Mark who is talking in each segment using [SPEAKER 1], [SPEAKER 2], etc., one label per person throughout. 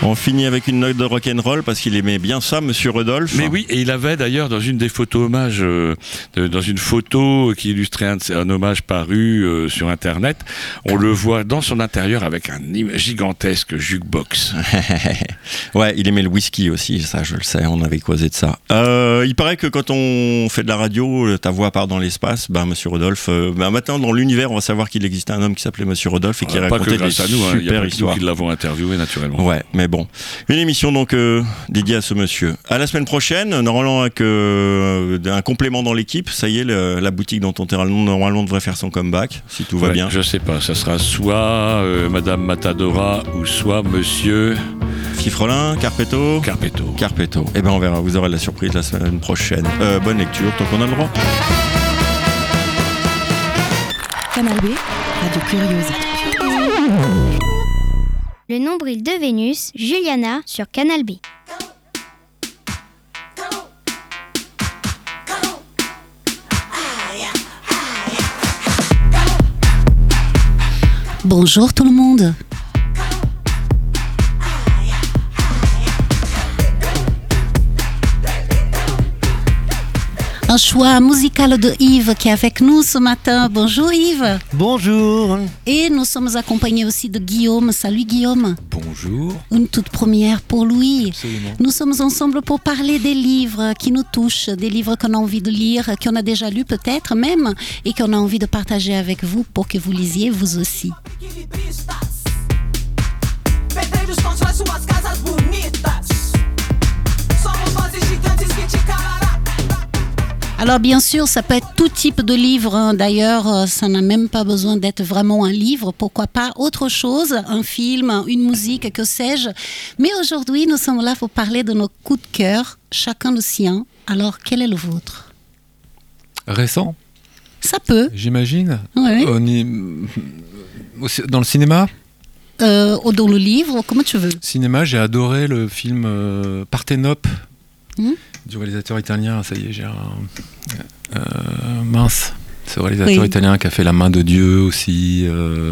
[SPEAKER 1] On finit avec une note de rock'n'roll parce qu'il aimait bien ça, Monsieur Rodolphe.
[SPEAKER 2] Mais oui, et il avait d'ailleurs dans une des photos hommages, dans une photo qui illustrait un hommage paru sur Internet, on le voit dans son intérieur avec un gigantesque jukebox.
[SPEAKER 1] Ouais, il aimait le whisky aussi, ça je le sais, on avait causé de ça. Il paraît que quand on fait de la radio, ta voix part dans l'espace, Monsieur Rodolphe, maintenant dans l'univers, on va savoir qu'il existait un homme qui s'appelait Monsieur Rodolphe et qui racontait des super histoires.
[SPEAKER 2] Nous qui l'avons interviewé naturellement.
[SPEAKER 1] Ouais, mais bon. Une émission donc dédiée à ce monsieur. À la semaine prochaine, normalement avec un complément dans l'équipe, ça y est, la boutique dont on normalement devrait faire son comeback, si tout va bien.
[SPEAKER 2] Je sais pas, ça sera soit Madame Matadora ou soit Monsieur...
[SPEAKER 1] Fifrelin, Carpetto. Eh ben on verra, vous aurez la surprise la semaine prochaine. Bonne lecture, tant qu'on a le droit.
[SPEAKER 3] Canal B, Radio Curieuse.
[SPEAKER 4] Le nombril de Vénus, Juliana sur Canal B.
[SPEAKER 5] Bonjour tout le monde. Un choix musical de Yves qui est avec nous ce matin. Bonjour Yves.
[SPEAKER 6] Bonjour.
[SPEAKER 5] Et nous sommes accompagnés aussi de Guillaume. Salut Guillaume.
[SPEAKER 6] Bonjour.
[SPEAKER 5] Une toute première pour Louis.
[SPEAKER 6] Absolument.
[SPEAKER 5] Nous sommes ensemble pour parler des livres qui nous touchent, des livres qu'on a envie de lire, qu'on a déjà lus peut-être même, et qu'on a envie de partager avec vous pour que vous lisiez vous aussi. Alors bien sûr, ça peut être tout type de livre. Hein. D'ailleurs, ça n'a même pas besoin d'être vraiment un livre. Pourquoi pas autre chose, un film, une musique, que sais-je. Mais aujourd'hui, nous sommes là pour parler de nos coups de cœur, chacun le sien. Alors, quel est le vôtre ?
[SPEAKER 6] Récent ?
[SPEAKER 5] Ça peut.
[SPEAKER 6] J'imagine.
[SPEAKER 5] Oui.
[SPEAKER 6] Dans le cinéma ?
[SPEAKER 5] Ou dans le livre, comment tu veux.
[SPEAKER 6] Cinéma, j'ai adoré le film Parthénope. Du réalisateur italien, ça y est, j'ai mince, ce réalisateur italien qui a fait La main de Dieu aussi.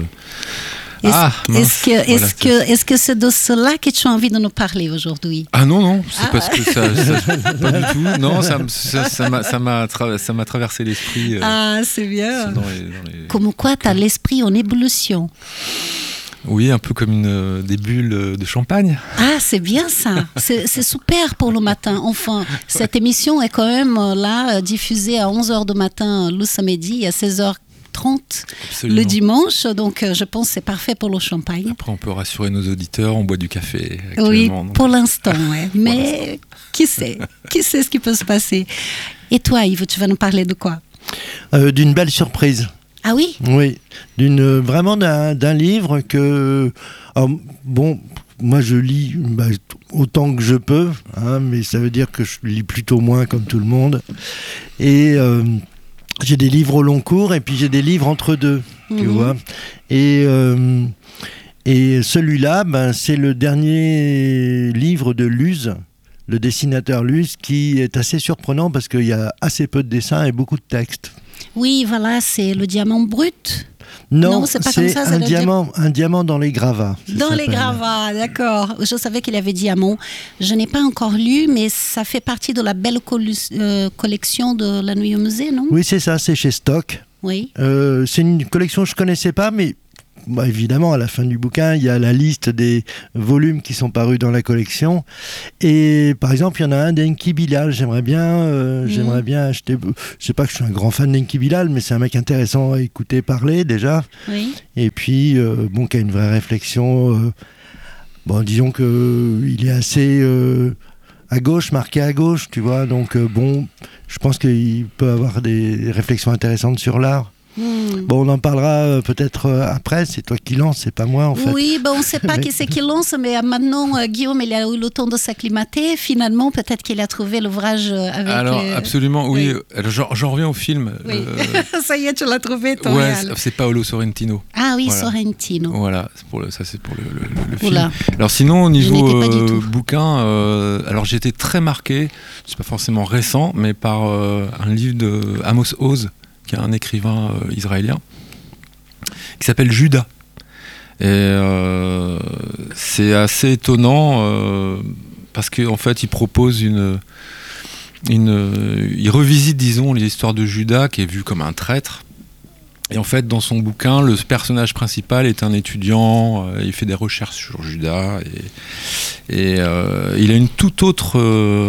[SPEAKER 5] Est-ce que c'est de cela que tu as envie de nous parler aujourd'hui ?
[SPEAKER 6] Ah non, c'est parce que ça pas du tout. Non, ça m'a traversé l'esprit.
[SPEAKER 5] Ah, c'est bien. Comme quoi, tu as l'esprit en ébullition.
[SPEAKER 6] Oui, un peu comme des bulles de champagne.
[SPEAKER 5] Ah, c'est bien ça. C'est super pour le matin. Enfin, cette émission est quand même là diffusée à 11h du matin le samedi et à 16h30 le dimanche. Donc, je pense que c'est parfait pour le champagne.
[SPEAKER 6] Après, on peut rassurer nos auditeurs, on boit du café actuellement.
[SPEAKER 5] Oui,
[SPEAKER 6] donc...
[SPEAKER 5] pour l'instant, ouais. Mais qui sait ce qui peut se passer. Et toi, Yves, tu vas nous parler de quoi ?
[SPEAKER 7] D'une belle surprise.
[SPEAKER 5] Ah oui ?
[SPEAKER 7] Oui, vraiment d'un livre que... moi je lis autant que je peux, hein, mais ça veut dire que je lis plutôt moins comme tout le monde. Et j'ai des livres au long cours et puis j'ai des livres entre deux, tu vois. Et celui-là, c'est le dernier livre de Luz, le dessinateur Luz, qui est assez surprenant parce qu'il y a assez peu de dessins et beaucoup de textes.
[SPEAKER 5] Oui, voilà, c'est le diamant brut.
[SPEAKER 7] Non,
[SPEAKER 5] c'est pas
[SPEAKER 7] c'est
[SPEAKER 5] comme ça,
[SPEAKER 7] un diamant dans les gravats.
[SPEAKER 5] Dans les gravats, d'accord. Je savais qu'il y avait diamant. Je n'ai pas encore lu, mais ça fait partie de la belle collection de La Nuit au Musée, non ?
[SPEAKER 7] Oui, c'est ça, c'est chez Stock.
[SPEAKER 5] Oui.
[SPEAKER 7] C'est une collection que je ne connaissais pas, mais... évidemment, à la fin du bouquin, il y a la liste des volumes qui sont parus dans la collection. Et par exemple, il y en a un d'Enki Bilal. J'aimerais bien acheter. Je sais pas que je suis un grand fan d'Enki Bilal, mais c'est un mec intéressant à écouter parler déjà. Oui. Et puis, qui a une vraie réflexion. Disons qu'il est assez à gauche, marqué à gauche, tu vois. Donc, je pense qu'il peut avoir des réflexions intéressantes sur l'art. On en parlera peut-être après, c'est toi qui lance, c'est pas moi en fait.
[SPEAKER 5] Oui, on ne sait pas qui c'est qui lance, mais maintenant Guillaume il a eu le temps de s'acclimater, finalement peut-être qu'il a trouvé l'ouvrage avec...
[SPEAKER 6] Alors absolument, oui. Alors, j'en reviens au film.
[SPEAKER 5] Oui. Ça y est, tu l'as trouvé ton
[SPEAKER 6] réal. C'est Paolo Sorrentino.
[SPEAKER 5] Ah oui, voilà. Sorrentino.
[SPEAKER 6] Voilà, ça c'est pour le film. Alors sinon au niveau bouquin, alors j'ai été très marqué, c'est pas forcément récent, mais par un livre de Amos Oz, qui est un écrivain israélien, qui s'appelle Judas. Et c'est assez étonnant parce qu'en fait, il propose il revisite, disons, l'histoire de Judas qui est vu comme un traître. Et en fait, dans son bouquin, le personnage principal est un étudiant, il fait des recherches sur Judas et il a une toute autre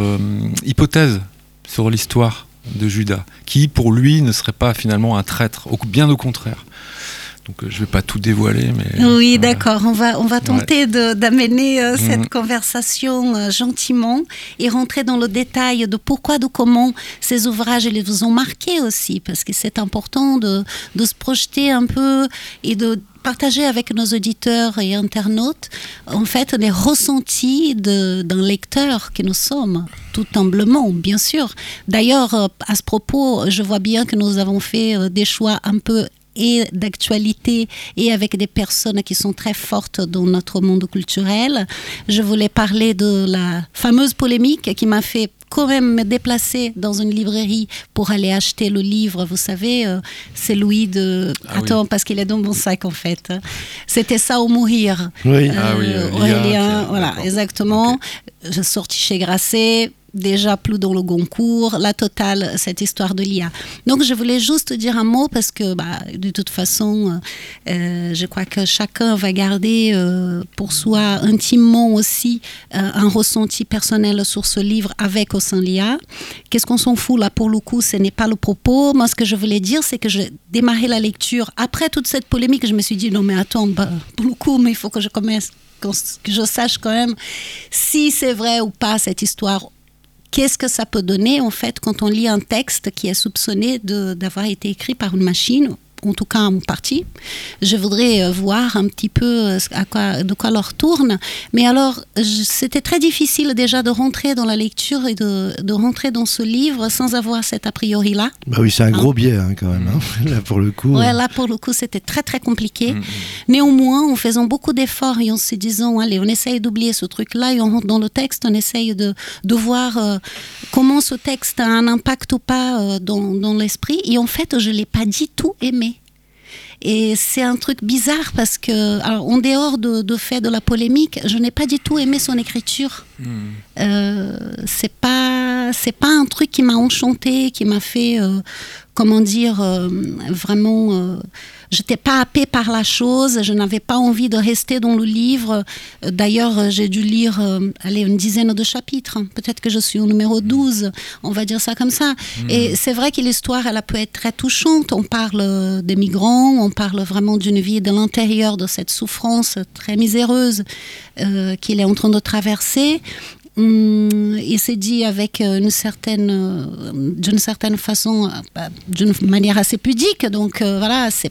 [SPEAKER 6] hypothèse sur l'histoire de Judas, qui pour lui ne serait pas finalement un traître, bien au contraire. Donc je ne vais pas tout dévoiler, mais...
[SPEAKER 5] Oui, d'accord. On va tenter d'amener cette conversation gentiment et rentrer dans le détail de pourquoi, de comment ces ouvrages les vous ont marqué aussi, parce que c'est important de se projeter un peu et de partager avec nos auditeurs et internautes en fait les ressentis d'un lecteur que nous sommes, tout humblement, bien sûr. D'ailleurs, à ce propos, je vois bien que nous avons fait des choix un peu et d'actualité et avec des personnes qui sont très fortes dans notre monde culturel. Je voulais parler de la fameuse polémique qui m'a fait quand même me déplacer dans une librairie pour aller acheter le livre, vous savez, c'est Louis de... Attends, parce qu'il est dans mon sac en fait. C'était Ça ou mourir.
[SPEAKER 7] Oui.
[SPEAKER 5] Aurélien, voilà, exactement. Okay. Je sortis chez Grasset. Déjà plus dans le Goncourt, la totale, cette histoire de l'IA. Donc je voulais juste dire un mot parce que de toute façon, je crois que chacun va garder pour soi intimement aussi un ressenti personnel sur ce livre avec ou sans l'IA. Qu'est-ce qu'on s'en fout là pour le coup, ce n'est pas le propos. Moi ce que je voulais dire, c'est que j'ai démarré la lecture. Après toute cette polémique, je me suis dit non mais attends, pour le coup, mais il faut que je commence, que je sache quand même si c'est vrai ou pas cette histoire. Qu'est-ce que ça peut donner, en fait, quand on lit un texte qui est soupçonné d'avoir été écrit par une machine, en tout cas en partie. Je voudrais voir un petit peu de quoi leur tourne. Mais alors, c'était très difficile déjà de rentrer dans la lecture et de rentrer dans ce livre sans avoir cet a priori-là.
[SPEAKER 7] Bah oui, c'est un gros biais quand même. Là, pour le coup.
[SPEAKER 5] Ouais, là, pour le coup, c'était très, très compliqué. Néanmoins, en faisant beaucoup d'efforts et en se disant, allez, on essaye d'oublier ce truc-là et on rentre dans le texte, on essaye de voir comment ce texte a un impact ou pas dans l'esprit. Et en fait, je ne l'ai pas du tout aimé. Et c'est un truc bizarre parce que, alors, en dehors de fait de la polémique, je n'ai pas du tout aimé son écriture. C'est pas un truc qui m'a enchanté, qui m'a fait, vraiment... je n'étais pas happée par la chose, je n'avais pas envie de rester dans le livre. D'ailleurs, j'ai dû lire une dizaine de chapitres. Peut-être que je suis au numéro 12, on va dire ça comme ça. Et c'est vrai que l'histoire, elle peut être très touchante. On parle des migrants, on parle vraiment d'une vie de l'intérieur, de cette souffrance très miséreuse qu'il est en train de traverser. Il s'est dit avec d'une certaine façon, d'une manière assez pudique. Donc voilà, c'est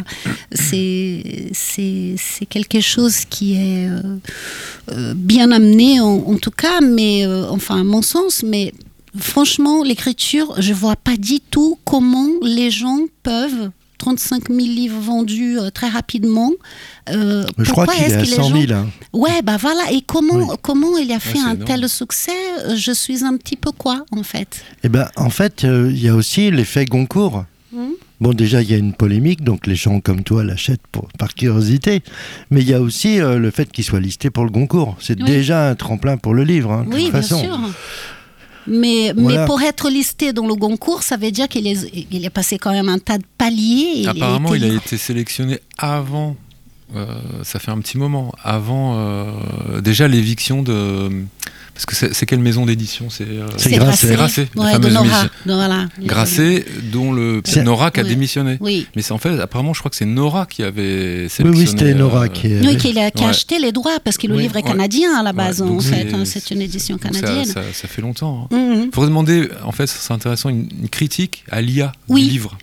[SPEAKER 5] quelque chose qui est bien amené en tout cas, mais enfin à mon sens. Mais franchement, l'écriture, je vois pas du tout comment les gens peuvent 35 000 livres vendus très rapidement.
[SPEAKER 7] Je crois qu'il est à 100 000. Hein.
[SPEAKER 5] Ouais, voilà. Et comment il a fait un tel succès ? Je suis un petit peu quoi, en fait ?
[SPEAKER 7] Eh ben, en fait, il y a aussi l'effet Goncourt. Bon, déjà, il y a une polémique, donc les gens comme toi l'achètent par curiosité. Mais il y a aussi le fait qu'il soit listé pour le Goncourt. C'est déjà un tremplin pour le livre, de toute façon.
[SPEAKER 5] Bien sûr. Mais pour être listé dans le Goncourt, ça veut dire qu'il est passé quand même un tas de paliers.
[SPEAKER 6] Apparemment, il a été sélectionné avant, ça fait un petit moment, avant déjà l'éviction de... Parce que c'est quelle maison d'édition ? C'est
[SPEAKER 5] Grasset.
[SPEAKER 6] La fameuse
[SPEAKER 5] Nora.
[SPEAKER 6] Grasset, dont Nora qui a démissionné.
[SPEAKER 5] Oui.
[SPEAKER 6] Mais c'est en fait, apparemment, je crois que c'est Nora qui avait sélectionné.
[SPEAKER 7] Oui, c'était Nora qui
[SPEAKER 5] a acheté les droits, parce que le livre est canadien à la base, en fait. C'est une édition canadienne.
[SPEAKER 6] Ça fait longtemps. Il faudrait demander, en fait, c'est intéressant, une critique à l'IA du livre.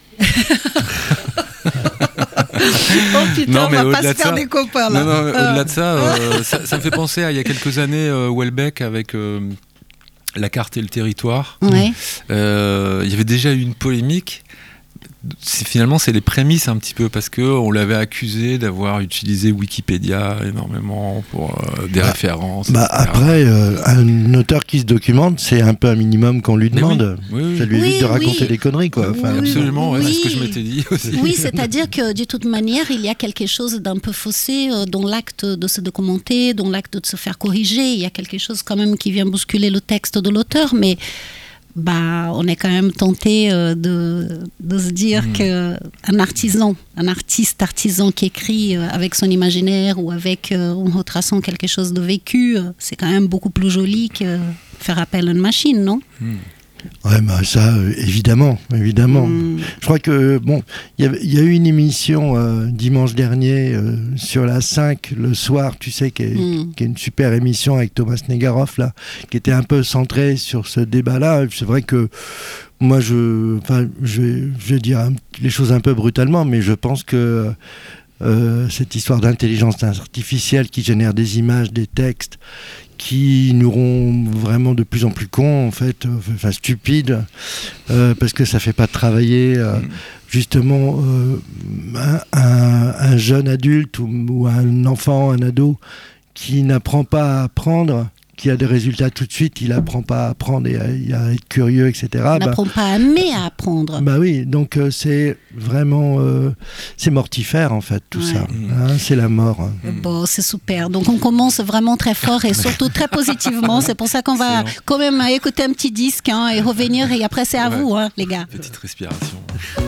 [SPEAKER 5] Oh putain, on va pas se faire des copains là.
[SPEAKER 6] Non, au-delà de ça, ça me fait penser à il y a quelques années, Houellebecq avec La carte et le territoire. Il y avait déjà eu une polémique finalement, c'est les prémices un petit peu, parce qu'on l'avait accusé d'avoir utilisé Wikipédia énormément pour des références.
[SPEAKER 7] Après, un auteur qui se documente, c'est un peu un minimum qu'on lui demande. Ça lui évite de raconter des conneries, quoi.
[SPEAKER 6] Absolument, c'est ce que je m'étais dit aussi.
[SPEAKER 5] Oui, c'est-à-dire que de toute manière, il y a quelque chose d'un peu faussé dans l'acte de se documenter, dans l'acte de se faire corriger. Il y a quelque chose quand même qui vient bousculer le texte de l'auteur, mais on est quand même tenté de se dire qu'un artiste artisan qui écrit avec son imaginaire ou en retraçant quelque chose de vécu, c'est quand même beaucoup plus joli que faire appel à une machine, non ?
[SPEAKER 7] Ouais, ça, évidemment. Je crois que, il y a eu une émission dimanche dernier sur la 5 le soir, tu sais, qui est une super émission avec Thomas Negaroff, là, qui était un peu centrée sur ce débat-là. C'est vrai que moi, je vais dire les choses un peu brutalement, mais je pense que cette histoire d'intelligence artificielle qui génère des images, des textes, qui nous rend vraiment de plus en plus cons, en fait, stupides, parce que ça fait pas travailler justement un jeune adulte ou un enfant, un ado qui n'apprend pas à apprendre, qui a des résultats tout de suite, il n'apprend pas à apprendre et à être curieux, etc.
[SPEAKER 5] Il n'apprend pas à aimer à apprendre.
[SPEAKER 7] Oui, donc c'est vraiment c'est mortifère en fait tout ça. C'est la mort.
[SPEAKER 5] Bon, c'est super. Donc on commence vraiment très fort et surtout très positivement. C'est pour ça qu'on va quand même écouter un petit disque et revenir. Et après c'est à vous, les gars.
[SPEAKER 6] Petite respiration.